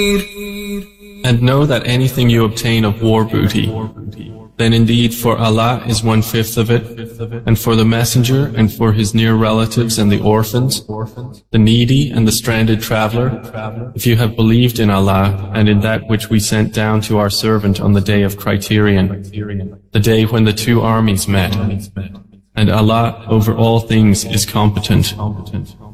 And know that anything you obtain of war booty, then indeed for Allah is 1/5 of it, and for the Messenger and for his near relatives and the orphans, the needy and the stranded traveler, if you have believed in Allah and in that which we sent down to our servant on the day of criterion, the day when the two armies met. And Allah over all things is competent.